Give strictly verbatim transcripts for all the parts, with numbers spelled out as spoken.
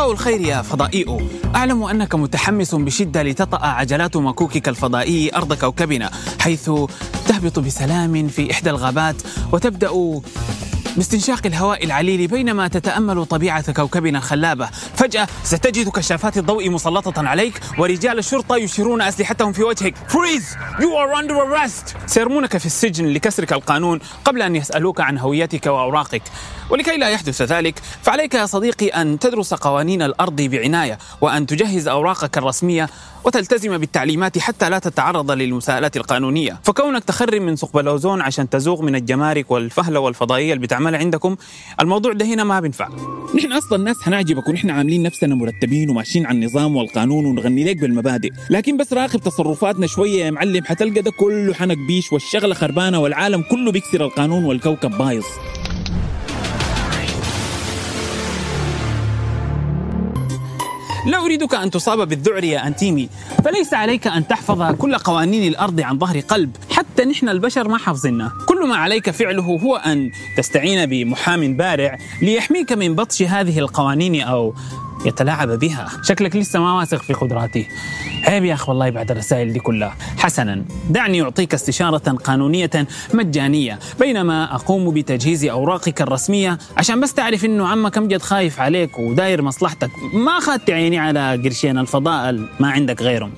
مساء الخير يا فضائي. أعلم أنك متحمس بشدة لتطأ عجلات مكوكك الفضائي أرض كوكبنا، حيث تهبط بسلام في إحدى الغابات وتبدأ باستنشاق الهواء العليل بينما تتأمل طبيعة كوكبنا الخلابة. فجأة ستجد كشافات الضوء مسلطة عليك ورجال الشرطة يشيرون أسلحتهم في وجهك. Freeze! You are under arrest! سيرمونك في السجن لكسرك القانون قبل أن يسألوك عن هويتك وأوراقك. ولكي لا يحدث ذلك فعليك يا صديقي أن تدرس قوانين الأرض بعناية، وأن تجهز أوراقك الرسمية وتلتزم بالتعليمات حتى لا تتعرض للمساءلات القانونية. فكونك تخرم من ثقب الأوزون عشان تزوغ من الجمارك والفهلة والفضائية اللي بتعملها عندكم، الموضوع ده هنا ما بينفع. نحن أصلا الناس هنعجبك ونحن عاملين نفسنا مرتبين وماشيين على النظام والقانون ونغني لك بالمبادئ، لكن بس راقب تصرفاتنا شوية يا معلم حتلقى ده كله حنك بيش والشغلة خربانة والعالم كله بيكسر القانون والكوكب بايظ. لا أريدك أن تصاب بالذعر يا أنتيمي، فليس عليك أن تحفظ كل قوانين الأرض عن ظهر قلب، حتى نحن البشر ما حافظنا. كل ما عليك فعله هو أن تستعين بمحام بارع ليحميك من بطش هذه القوانين أو يتلاعب بها. شكلك لسه ما واثق في قدراتي. عيب يا أخ والله بعد الرسائل دي كلها. حسنا، دعني أعطيك استشارة قانونية مجانية بينما أقوم بتجهيز أوراقك الرسمية، عشان بس تعرف إنه عمك أمجد خايف عليك وداير مصلحتك، ما أخذت عيني على قرشين الفضاء ما عندك غيرهم.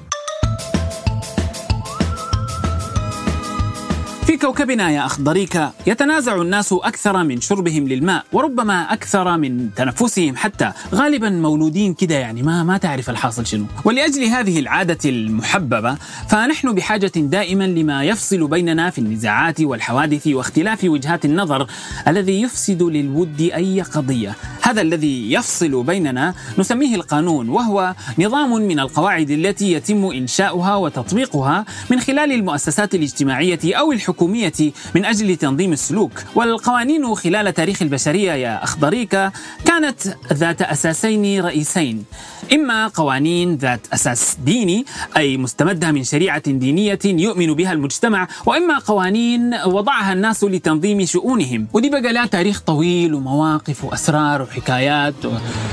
في كوكبنا يا أخضريكا يتنازع الناس أكثر من شربهم للماء، وربما أكثر من تنفسهم حتى. غالبا مولودين كده يعني ما ما تعرف الحاصل شنو. ولأجل هذه العادة المحببة فنحن بحاجة دائما لما يفصل بيننا في النزاعات والحوادث واختلاف وجهات النظر الذي يفسد للود أي قضية. هذا الذي يفصل بيننا نسميه القانون، وهو نظام من القواعد التي يتم إنشاؤها وتطبيقها من خلال المؤسسات الاجتماعية أو الحكومية من أجل تنظيم السلوك. والقوانين خلال تاريخ البشرية يا أخضريكا كانت ذات أساسين رئيسين، إما قوانين ذات أساس ديني أي مستمدة من شريعة دينية يؤمن بها المجتمع، وإما قوانين وضعها الناس لتنظيم شؤونهم. ودي بقى لها تاريخ طويل ومواقف وأسرار وحكايات و...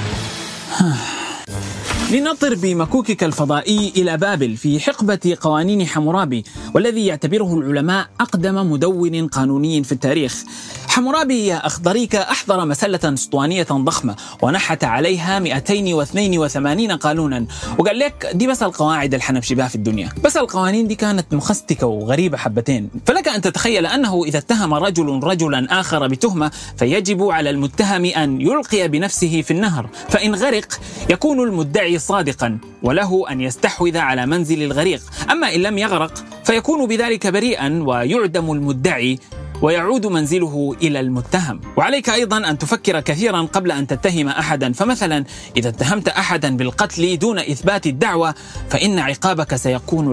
لنطر بمكوكك الفضائي إلى بابل في حقبة قوانين حمورابي، والذي يعتبره العلماء أقدم مدون قانوني في التاريخ. حمورابي يا أخضريكا أحضر مسلة أسطوانية ضخمة ونحت عليها مئتين واثنين وثمانين قانونا، وقال لك دي بس القواعد اللي حنمشي بها في الدنيا. بس القوانين دي كانت مخستكة وغريبة حبتين. فلك أن تتخيل أنه إذا اتهم رجل رجلا آخر بتهمة فيجب على المتهم أن يلقي بنفسه في النهر، فإن غرق يكون المدعي صادقا وله أن يستحوذ على منزل الغريق، أما إن لم يغرق فيكون بذلك بريئا ويعدم المدعي ويعود منزله إلى المتهم. وعليك أيضا أن تفكر كثيرا قبل أن تتهم أحدا، فمثلا إذا اتهمت أحدا بالقتل دون إثبات الدعوة فإن عقابك سيكون